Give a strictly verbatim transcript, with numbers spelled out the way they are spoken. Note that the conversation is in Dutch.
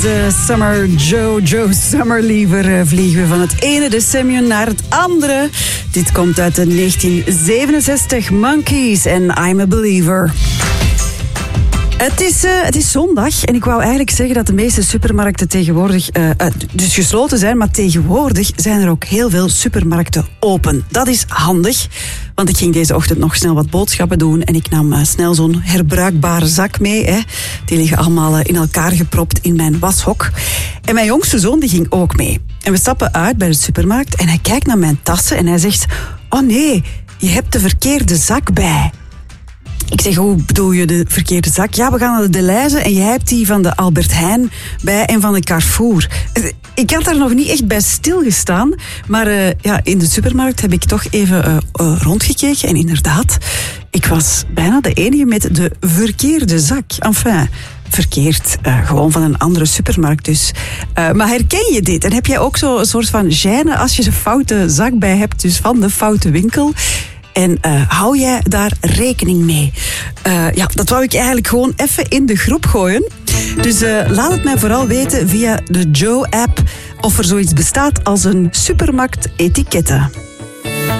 De Summer Joe, Joe Summer liever vliegen we van het ene decennium naar het andere. Dit komt uit de negentien zevenenzestig, Monkeys en I'm a Believer. Het is, uh, het is zondag en ik wou eigenlijk zeggen dat de meeste supermarkten tegenwoordig uh, uh, dus gesloten zijn, maar tegenwoordig zijn er ook heel veel supermarkten open. Dat is handig, want ik ging deze ochtend nog snel wat boodschappen doen en ik nam uh, snel zo'n herbruikbare zak mee. Hè. Die liggen allemaal uh, in elkaar gepropt in mijn washok. En mijn jongste zoon die ging ook mee. En we stappen uit bij de supermarkt en hij kijkt naar mijn tassen en hij zegt: oh nee, je hebt de verkeerde zak bij. Ik zeg: hoe bedoel je de verkeerde zak? Ja, we gaan naar de Delhaize en jij hebt die van de Albert Heijn bij en van de Carrefour. Ik had daar nog niet echt bij stilgestaan, maar uh, ja, in de supermarkt heb ik toch even uh, uh, rondgekeken en inderdaad, ik was bijna de enige met de verkeerde zak. Enfin, verkeerd, uh, gewoon van een andere supermarkt dus. Uh, maar herken je dit? En heb jij ook zo'n soort van gêne als je de foute zak bij hebt, dus van de foute winkel? En uh, hou jij daar rekening mee? Uh, ja, dat wou ik eigenlijk gewoon even in de groep gooien. Dus uh, laat het mij vooral weten via de Joe-app of er zoiets bestaat als een supermarkt-etikette.